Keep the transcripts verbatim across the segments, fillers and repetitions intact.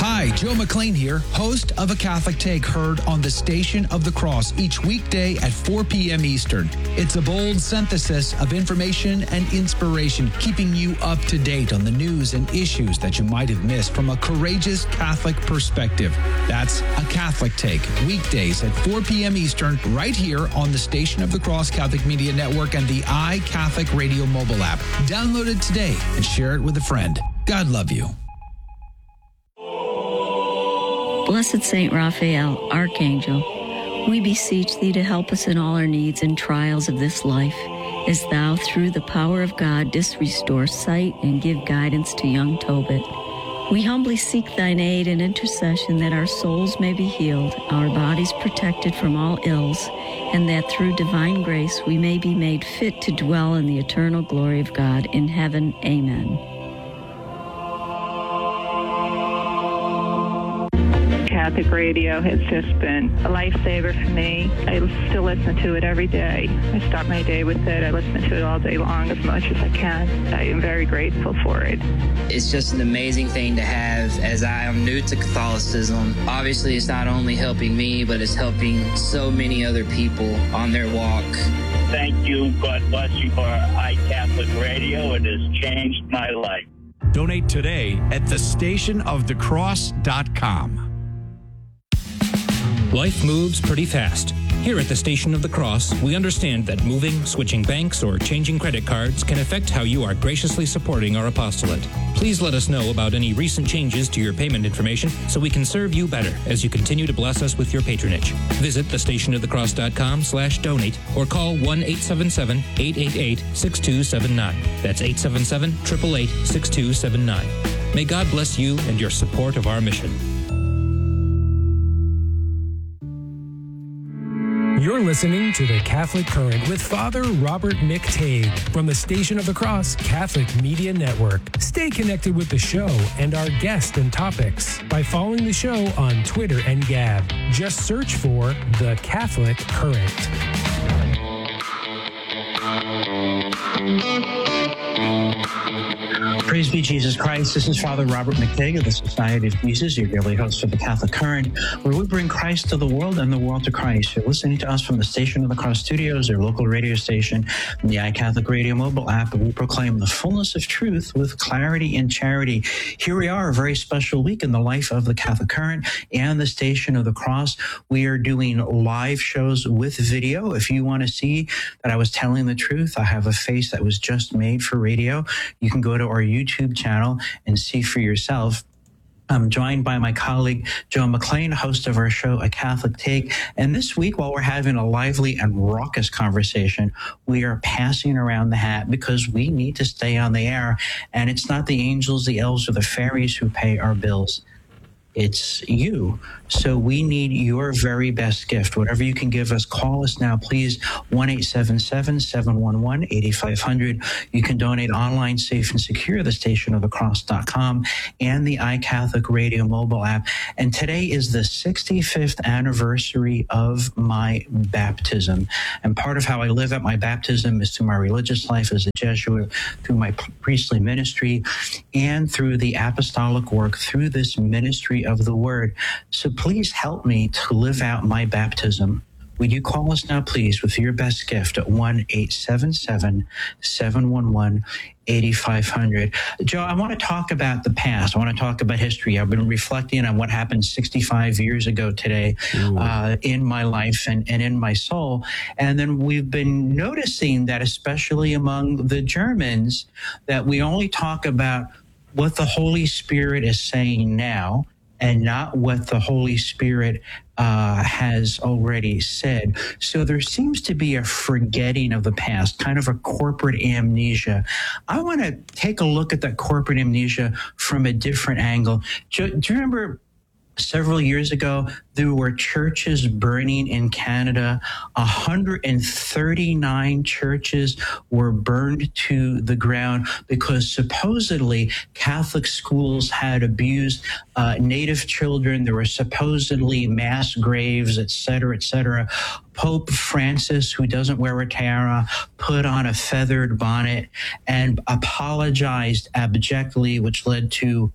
Hi, Joe McLean here, host of A Catholic Take, heard on the Station of the Cross each weekday at four p.m. Eastern. It's a bold synthesis of information and inspiration, keeping you up to date on the news and issues that you might have missed from a courageous Catholic perspective. That's A Catholic Take, weekdays at four p.m. Eastern, right here on the Station of the Cross Catholic Media Network and the iCatholic Radio mobile app. Download it today and share it with a friend. God love you. Blessed Saint Raphael, Archangel, we beseech thee to help us in all our needs and trials of this life, as thou, through the power of God, didst restore sight and give guidance to young Tobit. We humbly seek thine aid and intercession that our souls may be healed, our bodies protected from all ills, and that through divine grace we may be made fit to dwell in the eternal glory of God in heaven. Amen. Catholic radio has just been a lifesaver for me. I still listen to it every day. I start my day with it. I listen to it all day long as much as I can. I am very grateful for it. It's just an amazing thing to have, as I am new to Catholicism. Obviously, it's not only helping me, but it's helping so many other people on their walk. Thank you. God bless you for iCatholic Radio. It has changed my life. Donate today at the station of the cross dot com. Life moves pretty fast. Here at the Station of the Cross, we understand that moving, switching banks, or changing credit cards can affect how you are graciously supporting our apostolate. Please let us know about any recent changes to your payment information so we can serve you better as you continue to bless us with your patronage. Visit the station of the cross dot com slash donate or call one eight seven seven, eight eight eight, six two seven nine. That's eight seven seven, eight eight eight, six two seven nine. May God bless you and your support of our mission. You're listening to The Catholic Current with Father Robert McTague from the Station of the Cross Catholic Media Network. Stay connected with the show and our guests and topics by following the show on Twitter and Gab. Just search for The Catholic Current. Praise be Jesus Christ. This is Father Robert McTague of the Society of Jesus, your daily host for the Catholic Current, where we bring Christ to the world and the world to Christ. You're listening to us from the Station of the Cross Studios, our local radio station, and the iCatholic Radio mobile app, and we proclaim the fullness of truth with clarity and charity. Here we are, a very special week in the life of the Catholic Current and the Station of the Cross. We are doing live shows with video. If you want to see that I was telling the truth, I have a face that was just made for radio. You can go to our YouTube channel and see for yourself. I'm joined by my colleague, Joe McLean, host of our show, A Catholic Take. And this week, while we're having a lively and raucous conversation, we are passing around the hat because we need to stay on the air. And it's not the angels, the elves, or the fairies who pay our bills. It's you. So we need your very best gift. Whatever you can give us, call us now, please. one eight seven seven, seven one one, eight five zero zero. You can donate online, safe and secure, the station of the cross dot com and the iCatholic Radio mobile app. And today is the sixty-fifth anniversary of my baptism. And part of how I live at my baptism is through my religious life as a Jesuit, through my priestly ministry, and through the apostolic work through this ministry of the Word. So please help me to live out my baptism. Would you call us now, please, with your best gift at one eight seven seven, seven one one, eight five zero zero. Joe, I want to talk about the past. I want to talk about history. I've been reflecting on what happened sixty-five years ago today uh, in my life and, and in my soul. And then we've been noticing that, especially among the Germans, that we only talk about what the Holy Spirit is saying now, and not what the Holy Spirit uh, has already said. So there seems to be a forgetting of the past, kind of a corporate amnesia. I want to take a look at that corporate amnesia from a different angle. Do, do you remember several years ago, there were churches burning in Canada? one hundred thirty-nine churches were burned to the ground because supposedly Catholic schools had abused uh, Native children. There were supposedly mass graves, et cetera, et cetera. Pope Francis, who doesn't wear a tiara, put on a feathered bonnet and apologized abjectly, which led to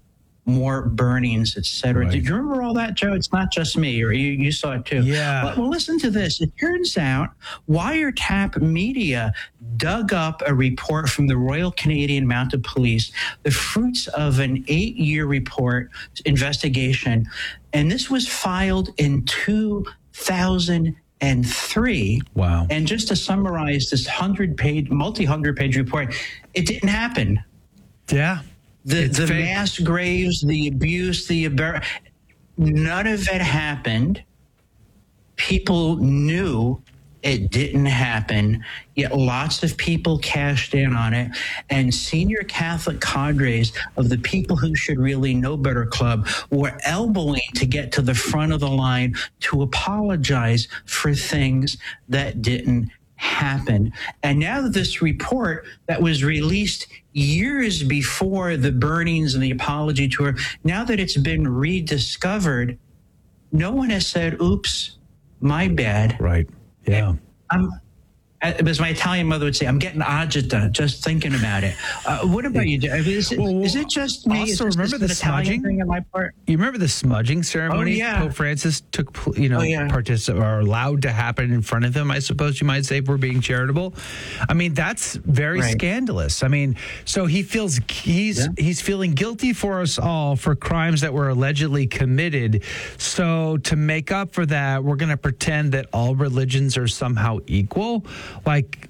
more burnings, et cetera. Right. Did you remember all that, Joe? It's not just me, or you, you saw it too. Yeah. Well, well, listen to this. It turns out Wiretap Media dug up a report from the Royal Canadian Mounted Police, the fruits of an eight-year report investigation, and this was filed in two thousand three. Wow. And just to summarize this hundred-page, multi-hundred-page report, it didn't happen. Yeah. The It's the fake. mass graves, the abuse, the abar- none of it happened. People knew it didn't happen, yet lots of people cashed in on it. And senior Catholic cadres of the People Who Should Really Know Better Club were elbowing to get to the front of the line to apologize for things that didn't happen. And now that this report that was released years before the burnings and the apology tour, now that it's been rediscovered, no one has said, oops, my bad. Right. Yeah. I'm, as my Italian mother would say, I'm getting agita just thinking about it. Uh, what about you? I mean, is, it, Well, is it just me? also, is this remember just the an Italian smudging? thing on my part? You remember the smudging ceremony? Oh, yeah. Pope Francis took, you know, Oh, yeah. partic- or allowed to happen in front of him, I suppose you might say, if we're being charitable. I mean, that's very Right. scandalous. I mean, so he feels he's Yeah. he's feeling guilty for us all for crimes that were allegedly committed. So to make up for that, we're going to pretend that all religions are somehow equal, like.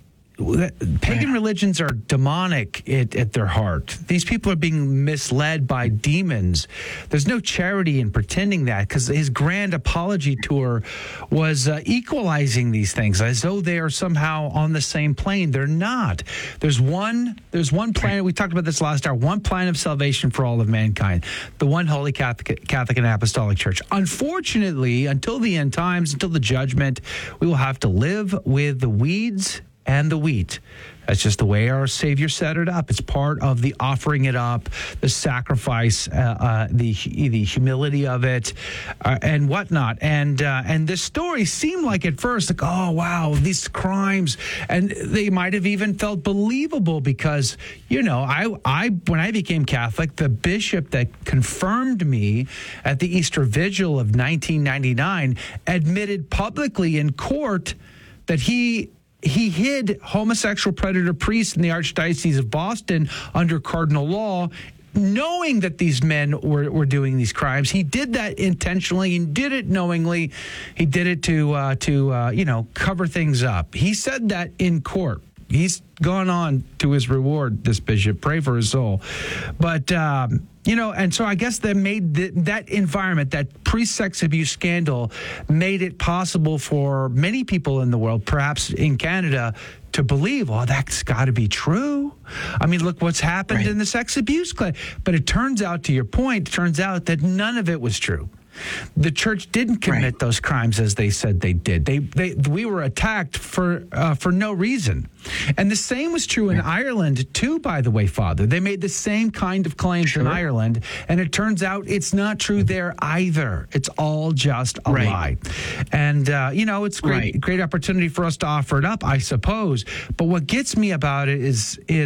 Pagan religions are demonic at, at their heart. These people are being misled by demons. There's no charity in pretending that, because his grand apology tour was uh, equalizing these things as though they are somehow on the same plane. They're not. There's one. There's one plan. We talked about this last hour. One plan of salvation for all of mankind. The one Holy Catholic, Catholic and Apostolic Church. Unfortunately, until the end times, until the judgment, we will have to live with the weeds and the wheat. That's just the way our Savior set it up. It's part of the offering it up, the sacrifice, uh, uh, the the humility of it, uh, and whatnot. And uh, and this story seemed like at first, like, oh wow, these crimes, and they might have even felt believable because, you know, I I when I became Catholic, the bishop that confirmed me at the Easter Vigil of nineteen ninety-nine admitted publicly in court that he. He hid homosexual predator priests in the Archdiocese of Boston under cardinal law, knowing that these men were, were doing these crimes. He did that intentionally. He did it knowingly. He did it to, uh, to uh, you know, cover things up. He said that in court. He's gone on to his reward, this bishop. Pray for his soul. But, um, you know, and so I guess that made the, that environment, that pre-sex abuse scandal, made it possible for many people in the world, perhaps in Canada, to believe, oh, that's got to be true. I mean, look what's happened Right. in the sex abuse claim. But it turns out, to your point, it turns out that none of it was true. The church didn't commit Right. those crimes as they said they did. They, they, we were attacked for uh, for no reason, and the same was true in Ireland too. By the way, Father, they made the same kind of claims in Ireland, and it turns out it's not true there either. It's all just a Right. lie, and uh, you know, it's great, Right. great opportunity for us to offer it up, I suppose. But what gets me about it is is.